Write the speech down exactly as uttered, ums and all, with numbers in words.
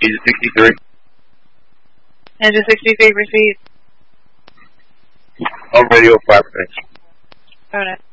Engine sixty-three. Engine sixty-three, proceed. On radio five. Alright.